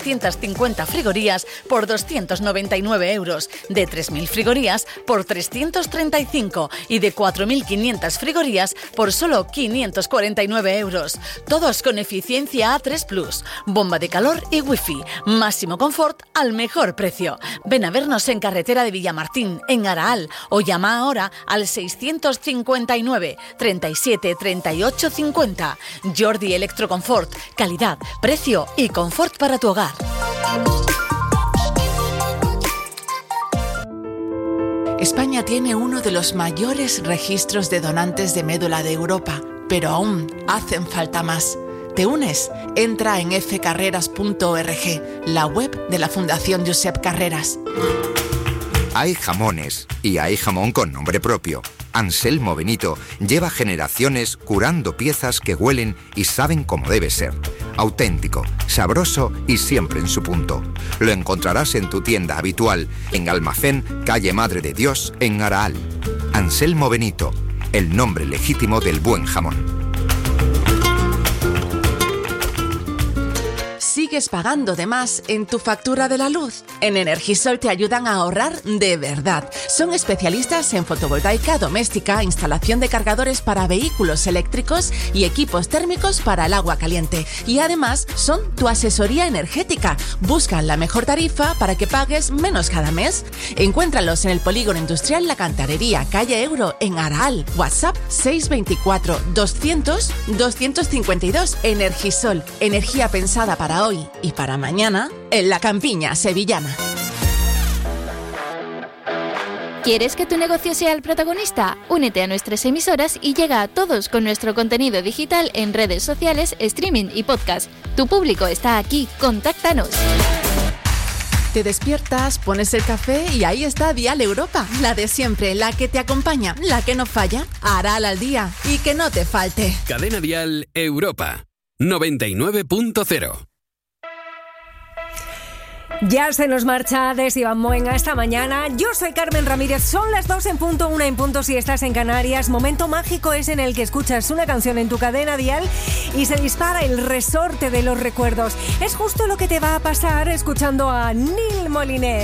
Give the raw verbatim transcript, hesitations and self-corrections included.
doscientas cincuenta frigorías por doscientos noventa y nueve euros, de tres mil frigorías por trescientos treinta y cinco y de cuatro mil quinientas frigorías por solo quinientos cuarenta y nueve euros. Todos con eficiencia A tres plus, bomba de calor y wifi. Máximo confort al mejor precio. Ven a vernos en carretera de Villamartín, en Araal, o llama ahora al seiscientos cincuenta y nueve, treinta y siete, treinta y ocho, cincuenta. Jordi Electroconfort. Calidad, precio y confort para tu hogar. España tiene uno de los mayores registros de donantes de médula de Europa, pero aún hacen falta más. ¿Te unes? Entra en efe carreras punto org, la web de la Fundación Josep Carreras. Hay jamones y hay jamón con nombre propio. Anselmo Benito lleva generaciones curando piezas que huelen y saben cómo debe ser. Auténtico, sabroso y siempre en su punto. Lo encontrarás en tu tienda habitual, en Almacén, calle Madre de Dios, en Araal. Anselmo Benito, el nombre legítimo del buen jamón. ¿Sigues pagando de más en tu factura de la luz? En Energisol te ayudan a ahorrar de verdad. Son especialistas en fotovoltaica doméstica, instalación de cargadores para vehículos eléctricos y equipos térmicos para el agua caliente. Y además son tu asesoría energética. Buscan la mejor tarifa para que pagues menos cada mes. Encuéntralos en el Polígono Industrial La Cantarería, calle Euro, en Araal. WhatsApp seis veinticuatro, doscientos, doscientos cincuenta y dos. Energisol, energía pensada para hoy y para mañana en la campiña sevillana. ¿Quieres que tu negocio sea el protagonista? Únete a nuestras emisoras y llega a todos con nuestro contenido digital en redes sociales, streaming y podcast. Tu público está aquí, contáctanos. Te despiertas, pones el café y ahí está Dial Europa, la de siempre, la que te acompaña, la que no falla, Araal al día y que no te falte. Cadena Dial Europa, noventa y nueve punto cero. Ya se nos marcha de Iván Moenga esta mañana. Yo soy Carmen Ramírez. Son las dos en punto, una en punto si estás en Canarias. Momento mágico es en el que escuchas una canción en tu cadena dial y se dispara el resorte de los recuerdos. Es justo lo que te va a pasar escuchando a Neil Moliner.